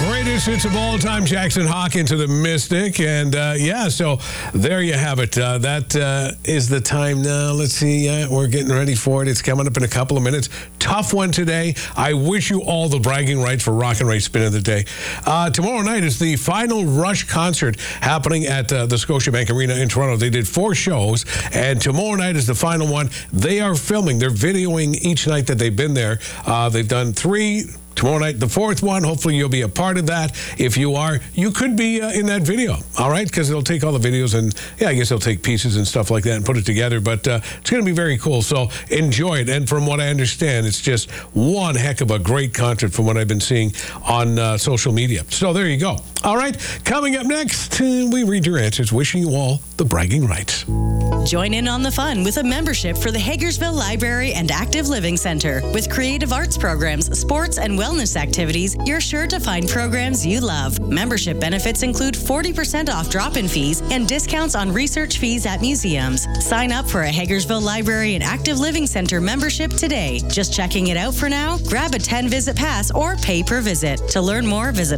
Greatest hits of all time, Jackson Hawkins to the Mystic. And so there you have it. That is the time now. Let's see. We're getting ready for it. It's coming up in a couple of minutes. Tough one today. I wish you all the bragging rights for Rock and Ray Spin of the Day. Tomorrow night is the final Rush concert happening at the Scotiabank Arena in Toronto. They did 4 shows, and tomorrow night is the final one. They are filming. They're videoing each night that they've been there. They've done 3. Tomorrow night, the 4th one. Hopefully, you'll be a part of that. If you are, you could be in that video, all right? Because they'll take all the videos and, I guess they'll take pieces and stuff like that and put it together. But it's going to be very cool. So enjoy it. And from what I understand, it's just one heck of a great concert from what I've been seeing on social media. So there you go. All right. Coming up next, we read your answers. Wishing you all the bragging rights. Join in on the fun with a membership for the Hagersville Library and Active Living Center. With creative arts programs, sports, and wellness activities, you're sure to find programs you love. Membership benefits include 40% off drop-in fees and discounts on research fees at museums. Sign up for a Hagersville Library and Active Living Center membership today. Just checking it out for now? Grab a 10-visit pass or pay per visit. To learn more, visit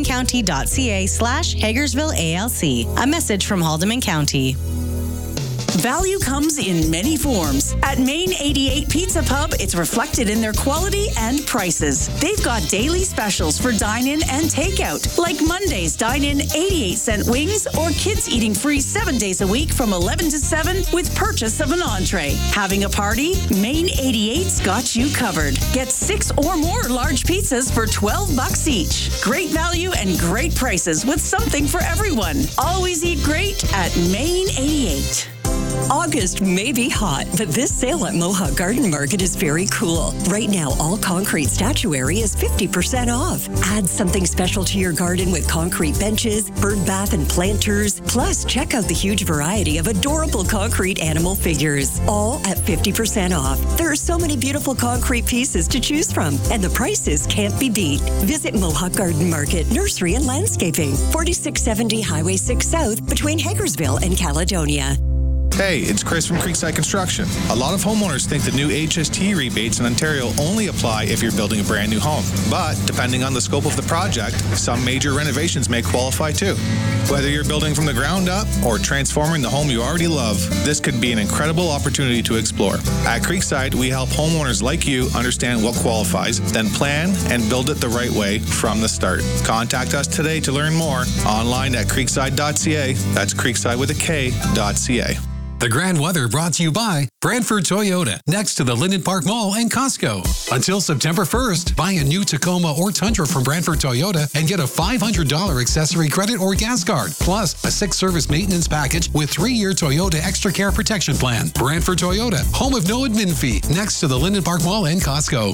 haldimandcounty.ca/HagersvilleALC. A message from Haldeman County. Value comes in many forms. At Main 88 Pizza Pub, it's reflected in their quality and prices. They've got daily specials for dine-in and takeout, like Monday's dine-in 88-cent wings or kids eating free 7 days a week from 11 to 7 with purchase of an entree. Having a party? Main 88's got you covered. Get 6 or more large pizzas for $12 each. Great value and great prices with something for everyone. Always eat great at Main 88. August may be hot, but this sale at Mohawk Garden Market is very cool. Right now, all concrete statuary is 50% off. Add something special to your garden with concrete benches, bird bath and planters. Plus, check out the huge variety of adorable concrete animal figures, all at 50% off. There are so many beautiful concrete pieces to choose from, and the prices can't be beat. Visit Mohawk Garden Market, Nursery and Landscaping, 4670 Highway 6 South, between Hagersville and Caledonia. Hey, it's Chris from Creekside Construction. A lot of homeowners think the new HST rebates in Ontario only apply if you're building a brand new home. But depending on the scope of the project, some major renovations may qualify too. Whether you're building from the ground up or transforming the home you already love, this could be an incredible opportunity to explore. At Creekside, we help homeowners like you understand what qualifies, then plan and build it the right way from the start. Contact us today to learn more online at creekside.ca. That's creekside with a K.ca. The grand weather brought to you by Brantford Toyota, next to the Linden Park Mall and Costco. Until September 1st, buy a new Tacoma or Tundra from Brantford Toyota and get a $500 accessory credit or gas card, plus a 6-service maintenance package with 3-year Toyota Extra Care Protection Plan. Brantford Toyota, home of no admin fee, next to the Linden Park Mall and Costco.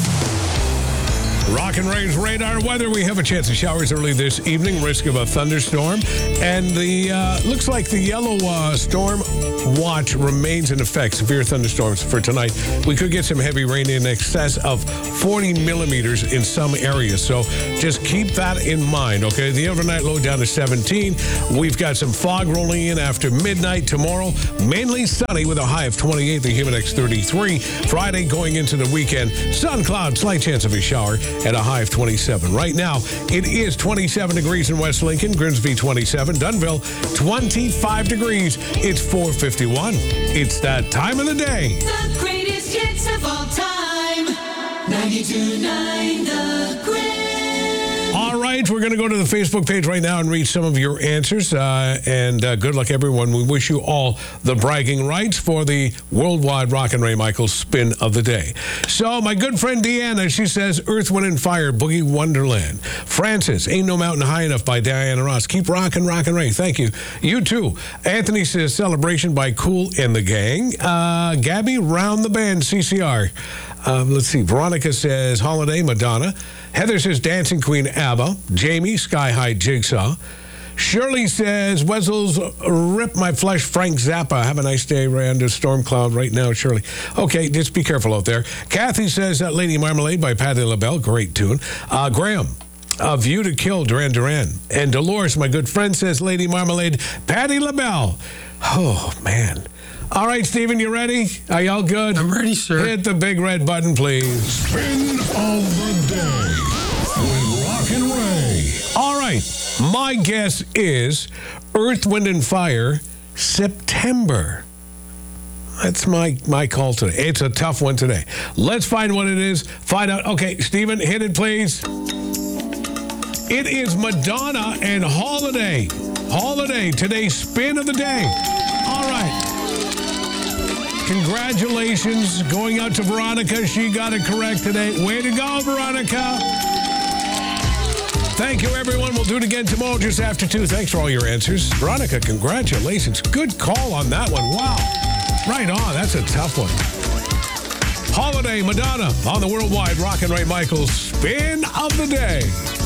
Rock and Ray's radar weather. We have a chance of showers early this evening, risk of a thunderstorm. And the looks like the yellow storm watch remains in effect. Severe thunderstorms for tonight. We could get some heavy rain in excess of 40 millimeters in some areas. So just keep that in mind, okay? The overnight low down to 17. We've got some fog rolling in after midnight tomorrow. Mainly sunny with a high of 28, the humid index 33. Friday going into the weekend, sun, cloud, slight chance of a shower at a high of 27. Right now, it is 27 degrees in West Lincoln, Grimsby 27, Dunnville 25 degrees. It's 4:51. It's that time of the day. The greatest hits of all time. 92.9 The Grid. All right, we're going to go to the Facebook page right now and read some of your answers. And good luck, everyone. We wish you all the bragging rights for the worldwide Rock and Ray Michaels spin of the day. So my good friend Deanna, she says, Earth, Wind, and Fire, Boogie Wonderland. Francis, Ain't No Mountain High Enough by Diana Ross. Keep rocking, Rock and Ray. Thank you. You too. Anthony says, Celebration by Kool and the Gang. Gabby, Round the Band, CCR. Let's see. Veronica says, Holiday, Madonna. Heather says, Dancing Queen, ABBA. Jamie, Sky High, Jigsaw. Shirley says, Wessels, Rip My Flesh, Frank Zappa. Have a nice day, Ray, under storm cloud right now, Shirley. Okay, just be careful out there. Kathy says, Lady Marmalade by Patti LaBelle. Great tune. Graham, A View to Kill, Duran Duran. And Dolores, my good friend, says, Lady Marmalade, Patti LaBelle. Oh, man. All right, Stephen, you ready? Are y'all good? I'm ready, sir. Hit the big red button, please. Spin of the day with Rock and Ray. right. My guess is Earth, Wind, and Fire, September. That's my call today. It's a tough one today. Let's find what it is. Find out. Okay, Stephen, hit it, please. It is Madonna and Holiday. Holiday, today's spin of the day. All right. Congratulations going out to Veronica. She got it correct today. Way to go, Veronica. Thank you, everyone. We'll do it again tomorrow just after 2. Thanks for all your answers. Veronica, congratulations. Good call on that one. Wow. Right on. That's a tough one. Holiday, Madonna on the Worldwide Rock and Ray Michaels Spin of the Day.